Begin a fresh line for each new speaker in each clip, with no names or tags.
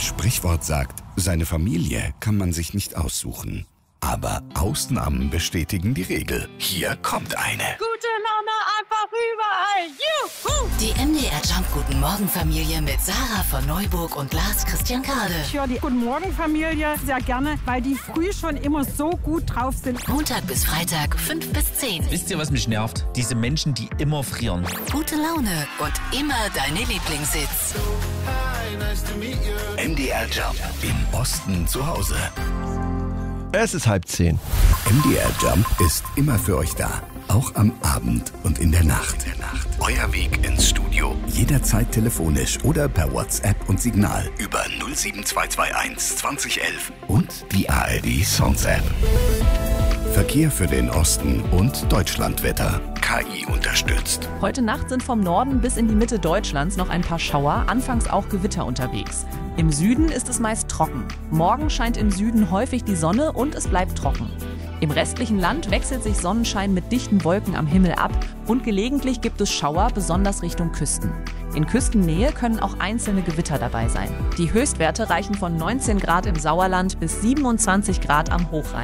Sprichwort sagt, seine Familie kann man sich nicht aussuchen. Aber Ausnahmen bestätigen die Regel. Hier kommt eine.
Gute Laune einfach überall. Juhu!
Die MDR Jump Guten Morgen Familie mit Sarah von Neuburg und Lars Christian Kade.
Ich höre die Guten Morgen Familie sehr gerne, weil die früh schon immer so gut drauf sind.
Montag bis Freitag 5 bis 10.
Wisst ihr, was mich nervt? Diese Menschen, die immer frieren.
Gute Laune und immer deine Lieblingshits.
MDR Jump im Osten zu Hause.
Es ist 9:30.
MDR Jump ist immer für euch da. Auch am Abend und in der Nacht. Euer Weg ins Studio. Jederzeit telefonisch oder per WhatsApp und Signal über 07221 2011 und die ARD Songs App. Verkehr für den Osten und Deutschlandwetter. KI unterstützt.
Heute Nacht sind vom Norden bis in die Mitte Deutschlands noch ein paar Schauer, anfangs auch Gewitter unterwegs. Im Süden ist es meist trocken. Morgen scheint im Süden häufig die Sonne und es bleibt trocken. Im restlichen Land wechselt sich Sonnenschein mit dichten Wolken am Himmel ab und gelegentlich gibt es Schauer, besonders Richtung Küsten. In Küstennähe können auch einzelne Gewitter dabei sein. Die Höchstwerte reichen von 19 Grad im Sauerland bis 27 Grad am Hochrhein.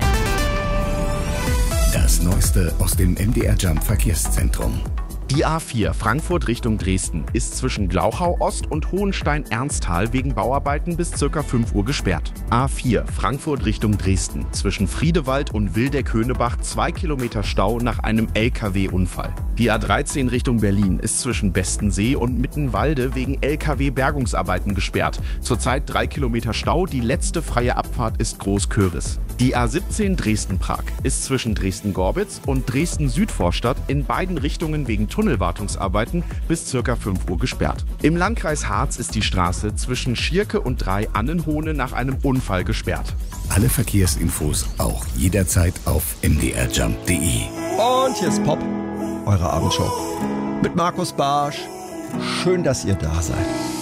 Das Neueste aus dem MDR Jump Verkehrszentrum.
Die A4 Frankfurt Richtung Dresden ist zwischen Glauchau Ost und Hohenstein-Ernsthal wegen Bauarbeiten bis ca. 5 Uhr gesperrt. A4 Frankfurt Richtung Dresden zwischen Friedewald und Wildeck-Höhnebach 2 Kilometer Stau nach einem LKW-Unfall. Die A13 Richtung Berlin ist zwischen Bestensee und Mittenwalde wegen LKW-Bergungsarbeiten gesperrt. Zurzeit 3 Kilometer Stau, die letzte freie Abfahrt ist Großköris. Die A17 Dresden-Prag ist zwischen Dresden-Gorbitz und Dresden-Südvorstadt in beiden Richtungen wegen Tunnelwartungsarbeiten bis ca. 5 Uhr gesperrt. Im Landkreis Harz ist die Straße zwischen Schierke und Drei-Annenhohne nach einem Unfall gesperrt.
Alle Verkehrsinfos auch jederzeit auf mdrjump.de.
Und hier ist Pop, eure Abendshow. Mit Markus Barsch. Schön, dass ihr da seid.